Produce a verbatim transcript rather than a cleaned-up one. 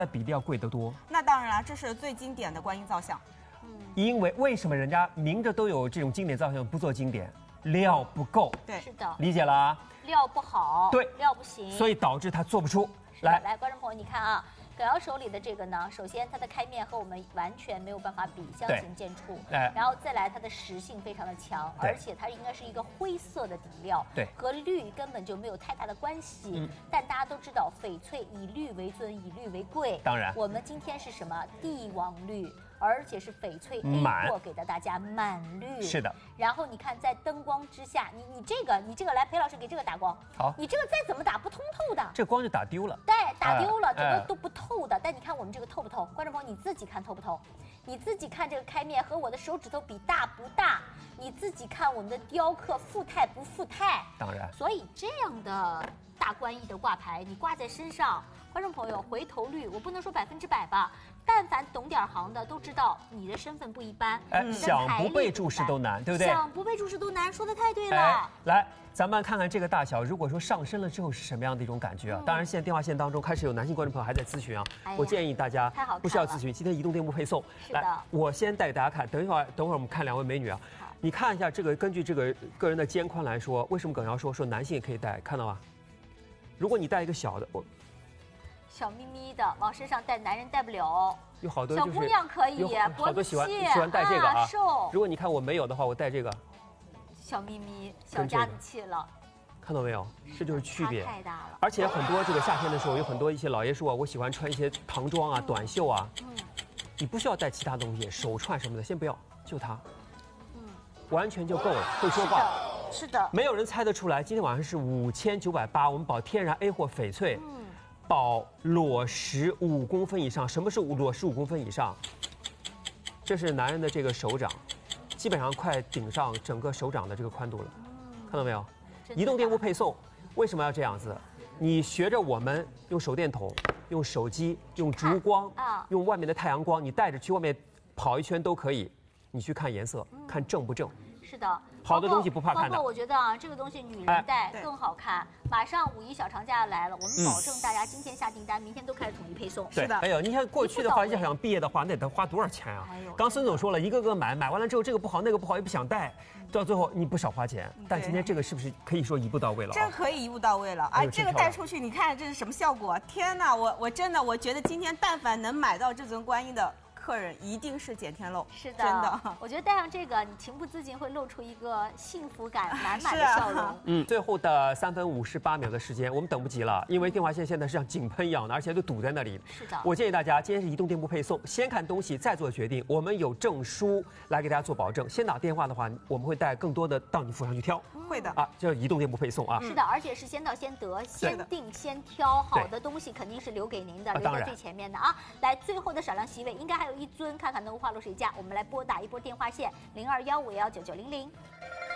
比例要贵得多。 那当然了，这是最经典的观音造像。 嗯，因为为什么人家明着都有这种经典造像不做经典？料不够。 对， 是的， 理解了啊？ 料不好， 对， 料不行， 所以导致它做不出来。 来， 来，观众朋友，你看啊。 葛瑶手里的这个呢，首先它的开面和我们完全没有办法比，相形见绌。 哎， 然后再来它的实性非常的强，而且它应该是一个灰色的底料， 对， 和绿根本就没有太大的关系。 嗯， 但大家都知道，翡翠以绿为尊，以绿为贵。 当然， 我们今天是什么帝王绿，而且是翡翠 A 货给到大家满绿。 是的。 然后你看，在灯光之下，你你这个你这个来，裴老师给这个打光。 好， 你这个再怎么打不通透的， 这光就打丢了。 对，打丢了，整哎个都不透的。但你看我们这个透不透？观众朋友你自己看透不透？你自己看这个开面和我的手指头比大不大？你自己看我们的雕刻富态不富态？ 当然。 所以这样的大观音的挂牌，你挂在身上，观众朋友回头率我不能说百分之百吧，但凡懂点行的都知道你的身份不一般。 哎，想不被注视都难，对不对？ 想不被注视都难，说的太对了。 哎，来。 咱们看看这个大小，如果说上身了之后是什么样的一种感觉啊？嗯、当然，现在电话线当中开始有男性观众朋友还在咨询啊。哎、我建议大家不需要咨询，今天移动店铺配送。来，我先带给大家看，等一会儿，等会儿我们看两位美女啊。你看一下这个，根据这个个人的肩宽来说，为什么耿瑶说说男性也可以戴？看到吗？如果你戴一个小的，我小咪咪的往身上戴，男人戴不了。 有好多、 就是、小姑娘可以， 好多喜欢喜欢戴这个啊。 瘦。 如果你看我没有的话，我戴这个。 小咪咪，小家子气了， 看到没有？这就是区别， 太大了。 而且很多这个夏天的时候，有很多一些老爷说啊，我喜欢穿一些唐装啊、嗯、短袖啊，嗯，你不需要带其他东西，手串什么的，先不要，就它，嗯，完全就够了。会说话， 是的，是的， 没有人猜得出来。今天晚上是五千九百八，我们保天然 A 货翡翠，嗯，保裸石五公分以上。什么是裸石五公分以上？这是男人的这个手掌。 基本上快顶上整个手掌的这个宽度了，看到没有？移动店铺配送，为什么要这样子？你学着我们用手电筒、用手机、用烛光、啊、用外面的太阳光，你带着去外面跑一圈都可以。你去看颜色，嗯、看正不正。是的，好的东西不怕看的。包括我觉得啊，这个东西女人戴更好看。哎、马上五一小长假要来了，我们保证大家今天下订单，嗯、明天都开始统一配送。是的。哎呦，你看过去的话，要想毕业的话，那得花多少钱啊？刚孙总说了，一个个买，买完了之后这个不好，那个不好，又不想戴，到最后你不少花钱。但今天这个是不是可以说一步到位了？这个可以一步到位了啊！这个带出去，你看这是什么效果？天哪，我我真的我觉得今天但凡能买到这尊观音的。 客人一定是捡天漏，是的，真的。我觉得戴上这个，你情不自禁会露出一个幸福感满满的笑容。啊、嗯，最后的三分五十八秒的时间，我们等不及了，因为电话线现在是像井喷一样的，而且都堵在那里。是的。我建议大家，今天是移动店铺配送，先看东西再做决定。我们有证书来给大家做保证。先打电话的话，我们会带更多的到你府上去挑。会的啊，这移动店铺配送啊。是的，而且是先到先得，先定先挑，好的东西肯定是留给您的，留在最前面的啊。来，最后的少量席位应该还有。 一尊，看看能够花落谁家？我们来拨打一波电话线，零二幺五幺九九零零。